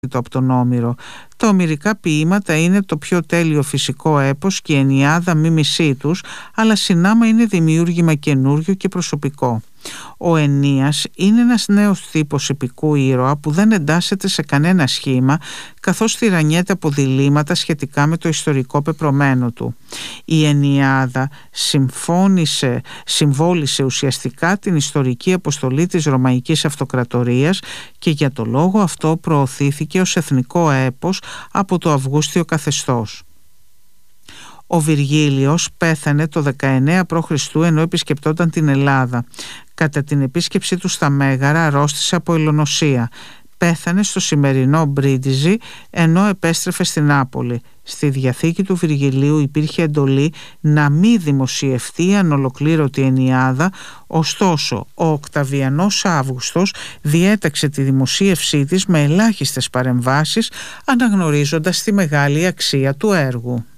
από τον Όμηρο. Τα ομηρικά ποίηματα είναι το πιο τέλειο φυσικό έπος και η Ενιάδα μίμησή τους, αλλά συνάμα είναι δημιούργημα καινούριο και προσωπικό. Ο Ενίας είναι ένας νέος τύπος επικού ήρωα που δεν εντάσσεται σε κανένα σχήμα, καθώς τυραννιέται από διλήμματα σχετικά με το ιστορικό πεπρωμένο του. Η Ενιάδα συμβόλισε ουσιαστικά την ιστορική αποστολή της Ρωμαϊκής Αυτοκρατορίας και για το λόγο αυτό προωθήθηκε ως εθνικό έπος από το Αυγούστιο καθεστώς. Ο Βυργίλιος πέθανε το 19 π.Χ. ενώ επισκεπτόταν την Ελλάδα. Κατά την επίσκεψή του στα Μέγαρα αρρώστησε από ελονοσία. Πέθανε στο σημερινό Μπρίντιζι ενώ επέστρεφε στην Νάπολη. Στη διαθήκη του Βυργιλίου υπήρχε εντολή να μη δημοσιευτεί ανολοκλήρωτη Ενιάδα, ωστόσο ο Οκταβιανός Αύγουστος διέταξε τη δημοσίευσή της με ελάχιστες παρεμβάσεις, αναγνωρίζοντας τη μεγάλη αξία του έργου.